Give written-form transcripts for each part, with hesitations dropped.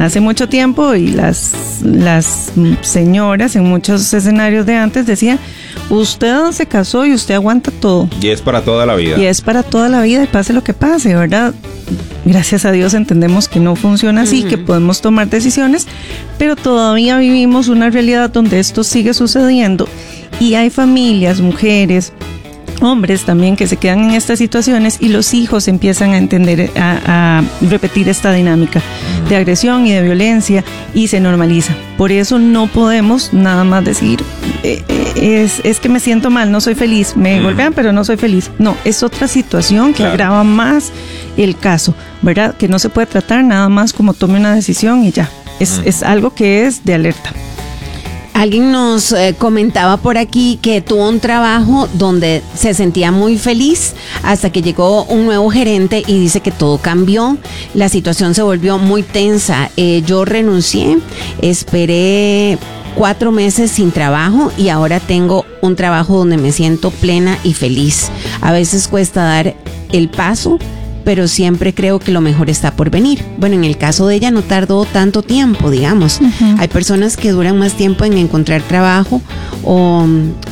hace mucho tiempo y las señoras en muchos escenarios de antes decían, usted se casó y usted aguanta todo. Y es para toda la vida. Y es para toda la vida y pase lo que pase, ¿verdad? Gracias a Dios entendemos que no funciona así, que podemos tomar decisiones, pero todavía vivimos una realidad donde esto sigue sucediendo y hay familias, mujeres, hombres también que se quedan en estas situaciones y los hijos empiezan a entender, a repetir esta dinámica de agresión y de violencia y se normaliza. Por eso no podemos nada más decir, es que me siento mal, no soy feliz, me golpean pero no soy feliz. No, es otra situación que agrava más el caso, ¿verdad? Que no se puede tratar nada más como tome una decisión y ya. Es algo que es de alerta. Alguien nos comentaba por aquí que tuvo un trabajo donde se sentía muy feliz hasta que llegó un nuevo gerente y dice que todo cambió, la situación se volvió muy tensa. Yo renuncié, esperé 4 meses sin trabajo y ahora tengo un trabajo donde me siento plena y feliz. A veces cuesta dar el paso, pero siempre creo que lo mejor está por venir. Bueno, en el caso de ella no tardó tanto tiempo, digamos. Hay personas que duran más tiempo en encontrar trabajo o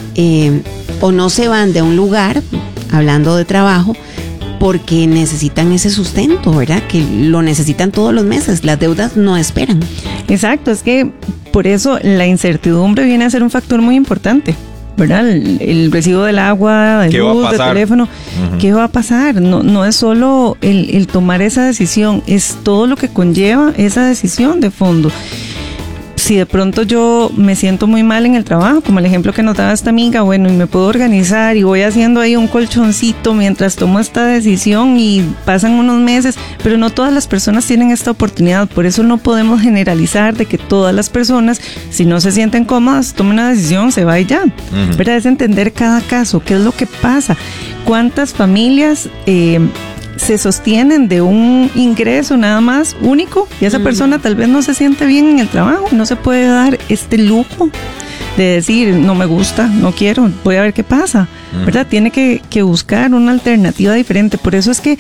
no se van de un lugar, hablando de trabajo, porque necesitan ese sustento, ¿verdad? Que lo necesitan todos los meses, las deudas no esperan. Exacto, es que por eso la incertidumbre viene a ser un factor muy importante, ¿verdad? El recibo del agua, del luz, del teléfono, ¿qué va a pasar? No es solo el tomar esa decisión, es todo lo que conlleva esa decisión de fondo. Si de pronto yo me siento muy mal en el trabajo, como el ejemplo que nos daba esta amiga, bueno, y me puedo organizar y voy haciendo ahí un colchoncito mientras tomo esta decisión y pasan unos meses, pero no todas las personas tienen esta oportunidad, por eso no podemos generalizar de que todas las personas, si no se sienten cómodas, tomen una decisión, se va y ya. Pero es entender cada caso, qué es lo que pasa, cuántas familias se sostienen de un ingreso nada más único y esa persona tal vez no se siente bien en el trabajo, no se puede dar este lujo de decir no me gusta, no quiero, voy a ver qué pasa, ¿verdad? Tiene que buscar una alternativa diferente. Por eso es que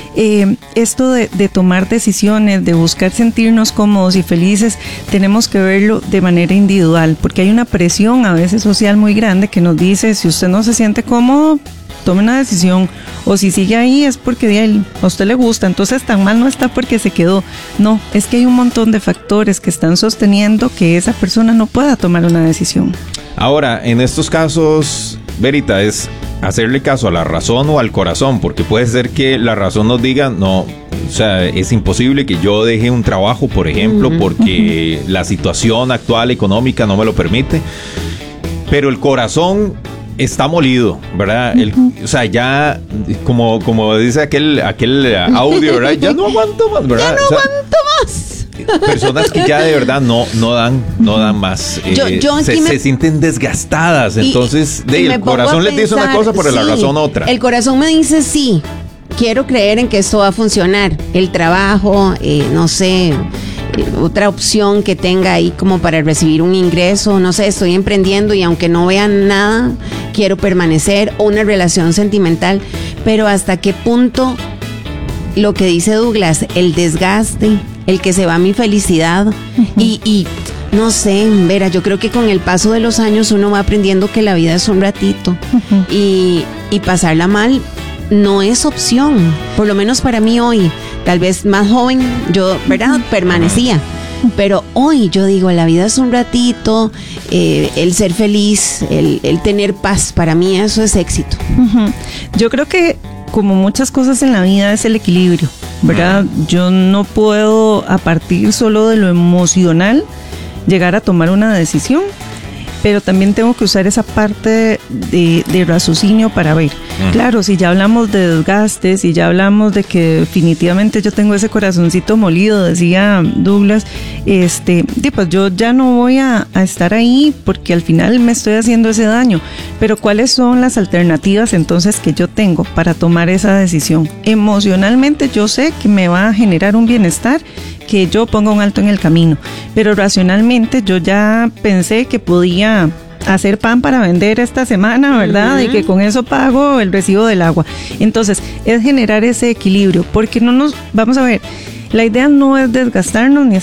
esto de tomar decisiones, de buscar sentirnos cómodos y felices, tenemos que verlo de manera individual, porque hay una presión a veces social muy grande que nos dice, si usted no se siente cómodo, tome una decisión, o si sigue ahí es porque a usted le gusta, entonces tan mal no está porque se quedó. No, es que hay un montón de factores que están sosteniendo que esa persona no pueda tomar una decisión. Ahora, en estos casos, Verita, es hacerle caso a la razón o al corazón, porque puede ser que la razón nos diga, no, o sea, es imposible que yo deje un trabajo, por ejemplo, porque la situación actual económica no me lo permite, pero el corazón está molido, ¿verdad? O sea, ya, como dice aquel audio, ¿verdad? Ya no aguanto más, ¿verdad? Ya no aguanto más. Personas que ya de verdad no dan más. Se sienten desgastadas. Entonces, el corazón les dice una cosa, pero la razón otra. El corazón me dice sí. Quiero creer en que esto va a funcionar. El trabajo, no sé, otra opción que tenga ahí como para recibir un ingreso, no sé, estoy emprendiendo y aunque no vean nada, quiero permanecer, o una relación sentimental, pero hasta qué punto lo que dice Douglas, el desgaste, el que se va mi felicidad y no sé, Vera, yo creo que con el paso de los años uno va aprendiendo que la vida es un ratito y pasarla mal no es opción, por lo menos para mí hoy. Tal vez más joven, yo, ¿verdad? Permanecía. Pero hoy yo digo, la vida es un ratito, el ser feliz, el tener paz, para mí eso es éxito. Yo creo que como muchas cosas en la vida es el equilibrio, ¿verdad? Yo no puedo a partir solo de lo emocional llegar a tomar una decisión, pero también tengo que usar esa parte de raciocinio para ver. Claro, si ya hablamos de desgastes, si ya hablamos de que definitivamente yo tengo ese corazoncito molido, decía Douglas, pues yo ya no voy a estar ahí porque al final me estoy haciendo ese daño. Pero ¿cuáles son las alternativas entonces que yo tengo para tomar esa decisión? Emocionalmente yo sé que me va a generar un bienestar, que yo ponga un alto en el camino, pero racionalmente yo ya pensé que podía hacer pan para vender esta semana, ¿verdad? Y que con eso pago el recibo del agua. Entonces, es generar ese equilibrio, porque vamos a ver, la idea no es desgastarnos ni